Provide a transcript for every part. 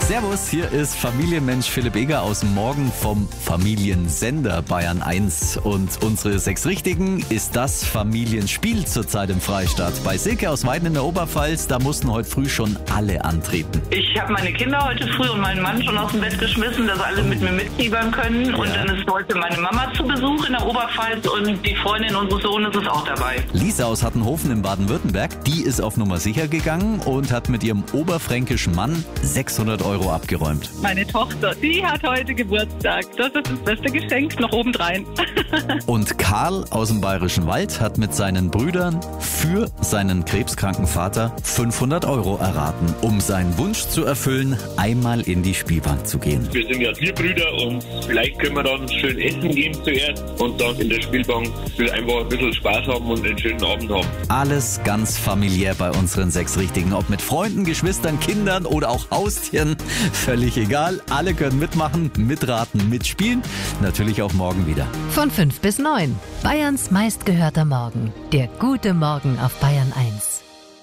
Servus, hier ist Familienmensch Philipp Eger aus dem Morgen vom Familiensender Bayern 1. Und unsere 6 Richtigen ist das Familienspiel zurzeit im Freistaat. Bei Silke aus Weiden in der Oberpfalz, da mussten heute früh schon alle antreten. Ich habe meine Kinder heute früh und meinen Mann schon aus dem Bett geschmissen, dass alle mit mir mitfiebern können. Und dann ist heute meine Mama zu Besuch in der Oberpfalz und die Freundin unseres Sohnes ist auch dabei. Lisa aus Hattenhofen in Baden-Württemberg, die ist auf Nummer sicher gegangen und hat mit ihrem oberfränkischen Mann 600 Euro abgeräumt. Meine Tochter, die hat heute Geburtstag. Das ist das beste Geschenk, noch obendrein. Und Karl aus dem Bayerischen Wald hat mit seinen Brüdern für seinen krebskranken Vater 500 Euro erraten, um seinen Wunsch zu erfüllen, einmal in die Spielbank zu gehen. Wir sind ja 4 Brüder und vielleicht können wir dann schön essen gehen zuerst und dann in der Spielbank einfach ein bisschen Spaß haben und einen schönen Abend haben. Alles ganz familiär bei unseren 6 Richtigen, ob mit Freunden, Geschwistern, Kindern oder auch Haustieren. Völlig egal, alle können mitmachen, mitraten, mitspielen. Natürlich auch morgen wieder. Von 5 bis 9. Bayerns meistgehörter Morgen. Der gute Morgen auf Bayern 1.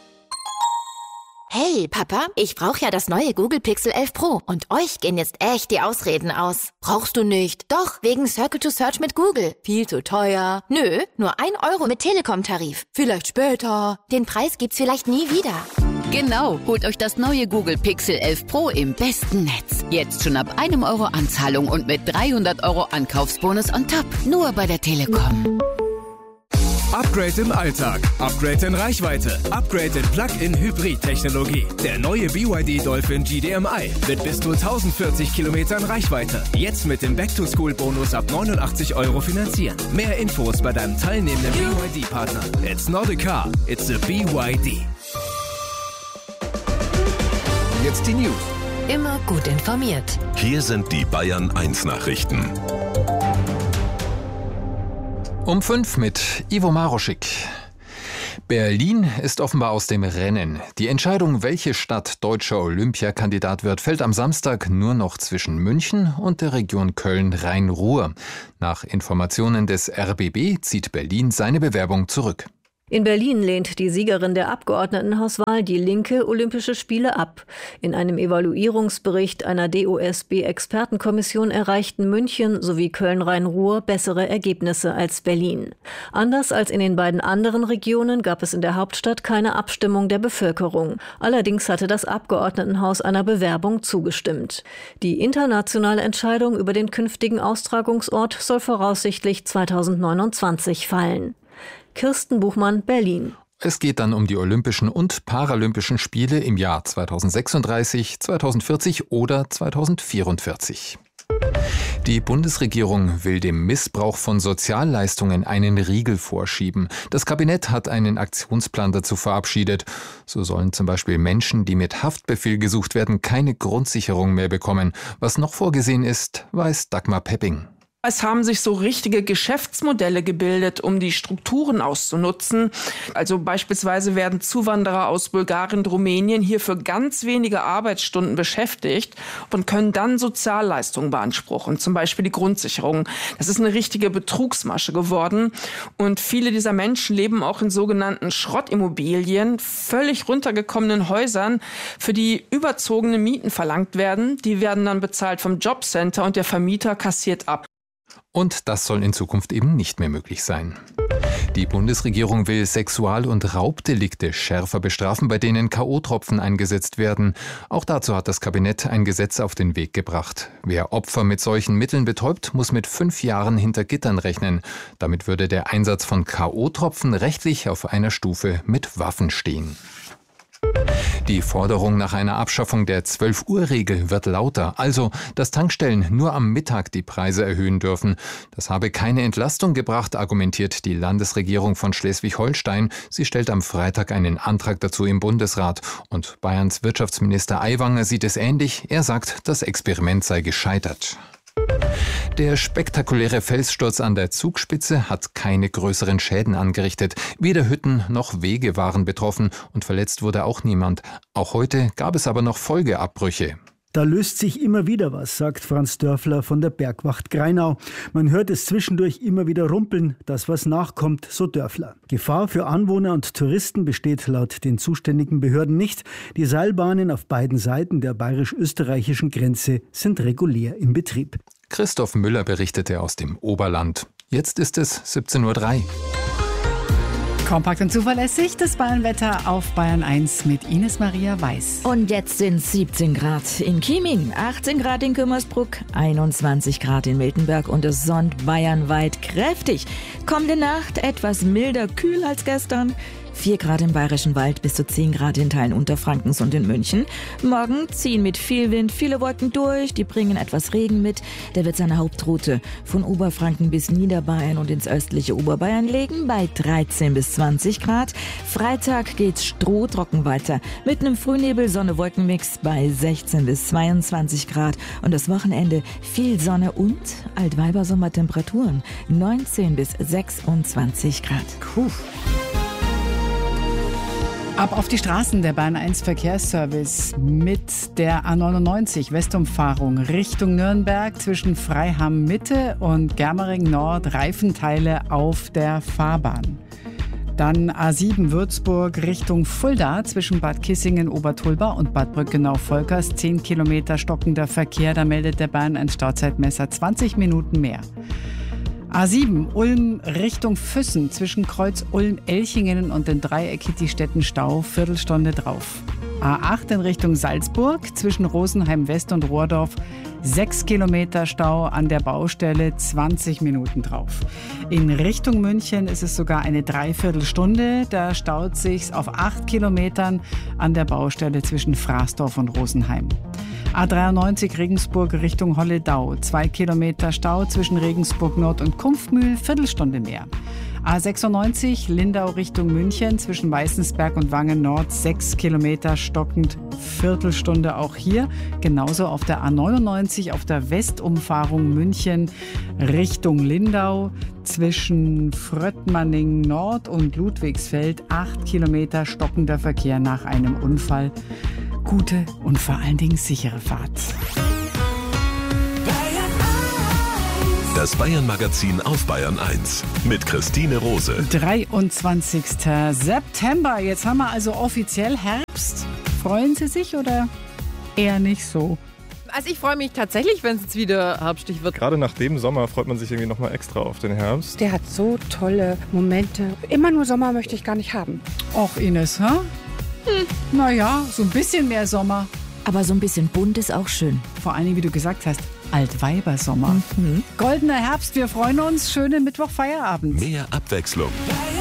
Hey, Papa, ich brauche ja das neue Google Pixel 11 Pro. Und euch gehen jetzt echt die Ausreden aus. Brauchst du nicht? Doch, wegen Circle to Search mit Google. Viel zu teuer. Nö, nur 1 Euro mit Telekom-Tarif. Vielleicht später. Den Preis gibt's vielleicht nie wieder. Genau, holt euch das neue Google Pixel 11 Pro im besten Netz. Jetzt schon ab 1 Euro Anzahlung und mit 300 Euro Ankaufsbonus on top. Nur bei der Telekom. Upgrade im Alltag, Upgrade in Reichweite, Upgrade in Plug-in-Hybrid-Technologie. Der neue BYD Dolphin GDMI mit bis zu 1040 Kilometern Reichweite. Jetzt mit dem Back-to-School-Bonus ab 89 Euro finanzieren. Mehr Infos bei deinem teilnehmenden BYD-Partner. It's not a car, it's a BYD. Jetzt die News. Immer gut informiert. Hier sind die Bayern 1 Nachrichten. Um 5 mit Ivo Maroschik. Berlin ist offenbar aus dem Rennen. Die Entscheidung, welche Stadt deutscher Olympiakandidat wird, fällt am Samstag nur noch zwischen München und der Region Köln-Rhein-Ruhr. Nach Informationen des RBB zieht Berlin seine Bewerbung zurück. In Berlin lehnt die Siegerin der Abgeordnetenhauswahl die Linke Olympische Spiele ab. In einem Evaluierungsbericht einer DOSB-Expertenkommission erreichten München sowie Köln-Rhein-Ruhr bessere Ergebnisse als Berlin. Anders als in den beiden anderen Regionen gab es in der Hauptstadt keine Abstimmung der Bevölkerung. Allerdings hatte das Abgeordnetenhaus einer Bewerbung zugestimmt. Die internationale Entscheidung über den künftigen Austragungsort soll voraussichtlich 2029 fallen. Kirsten Buchmann, Berlin. Es geht dann um die Olympischen und Paralympischen Spiele im Jahr 2036, 2040 oder 2044. Die Bundesregierung will dem Missbrauch von Sozialleistungen einen Riegel vorschieben. Das Kabinett hat einen Aktionsplan dazu verabschiedet. So sollen zum Beispiel Menschen, die mit Haftbefehl gesucht werden, keine Grundsicherung mehr bekommen. Was noch vorgesehen ist, weiß Dagmar Pepping. Es haben sich so richtige Geschäftsmodelle gebildet, um die Strukturen auszunutzen. Also beispielsweise werden Zuwanderer aus Bulgarien und Rumänien hier für ganz wenige Arbeitsstunden beschäftigt und können dann Sozialleistungen beanspruchen, zum Beispiel die Grundsicherung. Das ist eine richtige Betrugsmasche geworden. Und viele dieser Menschen leben auch in sogenannten Schrottimmobilien, völlig runtergekommenen Häusern, für die überzogene Mieten verlangt werden. Die werden dann bezahlt vom Jobcenter und der Vermieter kassiert ab. Und das soll in Zukunft eben nicht mehr möglich sein. Die Bundesregierung will Sexual- und Raubdelikte schärfer bestrafen, bei denen K.O.-Tropfen eingesetzt werden. Auch dazu hat das Kabinett ein Gesetz auf den Weg gebracht. Wer Opfer mit solchen Mitteln betäubt, muss mit 5 Jahren hinter Gittern rechnen. Damit würde der Einsatz von K.O.-Tropfen rechtlich auf einer Stufe mit Waffen stehen. Die Forderung nach einer Abschaffung der 12-Uhr-Regel wird lauter, also dass Tankstellen nur am Mittag die Preise erhöhen dürfen. Das habe keine Entlastung gebracht, argumentiert die Landesregierung von Schleswig-Holstein. Sie stellt am Freitag einen Antrag dazu im Bundesrat. Und Bayerns Wirtschaftsminister Aiwanger sieht es ähnlich. Er sagt, das Experiment sei gescheitert. Der spektakuläre Felssturz an der Zugspitze hat keine größeren Schäden angerichtet. Weder Hütten noch Wege waren betroffen und verletzt wurde auch niemand. Auch heute gab es aber noch Folgeabbrüche. Da löst sich immer wieder was, sagt Franz Dörfler von der Bergwacht Greinau. Man hört es zwischendurch immer wieder rumpeln, dass was nachkommt, so Dörfler. Gefahr für Anwohner und Touristen besteht laut den zuständigen Behörden nicht. Die Seilbahnen auf beiden Seiten der bayerisch-österreichischen Grenze sind regulär im Betrieb. Christoph Müller berichtete aus dem Oberland. Jetzt ist es 17:03 Uhr. Kompakt und zuverlässig, das Bayernwetter auf Bayern 1 mit Ines Maria Weiß. Und jetzt sind 17 Grad in Chieming, 18 Grad in Kümmersbruck, 21 Grad in Miltenberg und es sonnt bayernweit kräftig. Kommende Nacht etwas milder kühl als gestern. 4 Grad im Bayerischen Wald, bis zu 10 Grad in Teilen Unterfrankens und in München. Morgen ziehen mit viel Wind viele Wolken durch, die bringen etwas Regen mit. Der wird seine Hauptroute von Oberfranken bis Niederbayern und ins östliche Oberbayern legen, bei 13 bis 20 Grad. Freitag geht's strohtrocken weiter, mit einem Frühnebel-Sonne-Wolkenmix bei 16 bis 22 Grad. Und das Wochenende viel Sonne und Altweibersommertemperaturen, 19 bis 26 Grad. Puh. Ab auf die Straßen, der Bayern 1 Verkehrsservice mit der A99 Westumfahrung Richtung Nürnberg zwischen Freiham Mitte und Germering Nord, Reifenteile auf der Fahrbahn. Dann A7 Würzburg Richtung Fulda zwischen Bad Kissingen, Obertulba und Bad Brückenau-Volkers. 10 Kilometer stockender Verkehr, da meldet der Bayern 1 Stauzeitmesser 20 Minuten mehr. A7 Ulm Richtung Füssen zwischen Kreuz Ulm-Elchingen und den Dreieck-Kitti-Städten Stau, Viertelstunde drauf. A8 in Richtung Salzburg zwischen Rosenheim West und Rohrdorf, 6 Kilometer Stau an der Baustelle, 20 Minuten drauf. In Richtung München ist es sogar eine Dreiviertelstunde. Da staut sich's auf 8 Kilometern an der Baustelle zwischen Fraßdorf und Rosenheim. A93 Regensburg Richtung Holledau, 2 Kilometer Stau zwischen Regensburg Nord und Kumpfmühl, Viertelstunde mehr. A96 Lindau Richtung München zwischen Weißensberg und Wangen Nord, 6 Kilometer stockend, Viertelstunde auch hier. Genauso auf der A99 auf der Westumfahrung München Richtung Lindau zwischen Fröttmanning Nord und Ludwigsfeld, 8 Kilometer stockender Verkehr nach einem Unfall. Gute und vor allen Dingen sichere Fahrt. Das Bayern-Magazin auf Bayern 1 mit Christine Rose. 23. September. Jetzt haben wir also offiziell Herbst. Freuen Sie sich oder eher nicht so? Also ich freue mich tatsächlich, wenn es jetzt wieder herbstig wird. Gerade nach dem Sommer freut man sich irgendwie nochmal extra auf den Herbst. Der hat so tolle Momente. Immer nur Sommer möchte ich gar nicht haben. Och Ines, hä? Naja, so ein bisschen mehr Sommer. Aber so ein bisschen bunt ist auch schön. Vor allen Dingen, wie du gesagt hast, Altweibersommer. Goldener Herbst, wir freuen uns. Schönen Mittwoch-Feierabend. Mehr Abwechslung.